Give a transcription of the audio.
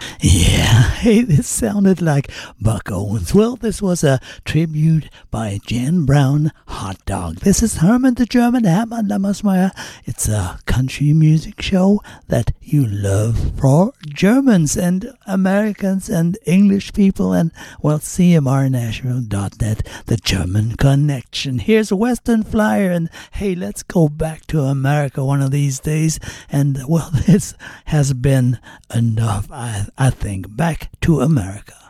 Yeah, hey, this sounded like Buck Owens. Well, this was a tribute by Jan Brown, Hot Dog. This is Herman the German, Hermann Lammersmeyer. It's a country music show that you love for Germans and Americans and English people and, well, CMRNashville.net, the German connection. Here's a Western Flyer, and hey, let's go back to America one of these days. And, well, this has been enough, I think. Back to America.